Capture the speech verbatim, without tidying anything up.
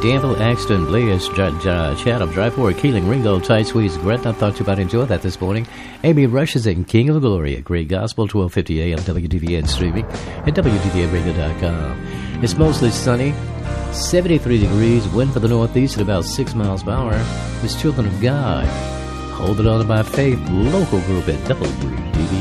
Danville, Axton, Blair, J- J- Chatham, Drive Forward, Keeling, Ringo, Tight Squeeze, Gretna. Thought you might enjoy that this morning. Amy Rush is in King of Glory at Great Gospel, twelve fifty a.m. W D V N streaming at W D V N radio dot com. It's mostly sunny, seventy-three degrees, wind for the northeast at about six miles per hour. It's Children of God. Hold it on by faith, local group at W D V N.